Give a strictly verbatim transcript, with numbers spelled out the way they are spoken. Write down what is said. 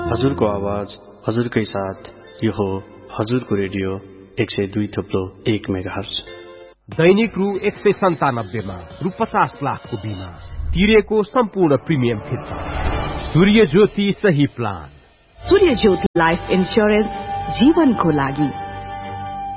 हजुरको आवाज हजुरकै साथ यो हो हजुरको रेडियो एक सय दुई थुप्रो एक मेगाहर्ज। दैनिक रु एक सय सन्तानब्बेमा रु पचास लाखको बिमा तिरेको सम्पूर्ण प्रिमियम फिर्ता। सूर्य ज्योति सही प्लान। सूर्य ज्योति लाइफ इन्स्योरेन्स जीवनको लागि।